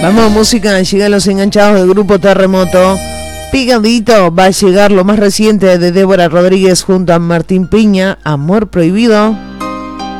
Vamos, música, llegan los enganchados del grupo Terremoto. Picadito, va a llegar lo más reciente de Débora Rodríguez junto a Martín Piña, Amor Prohibido.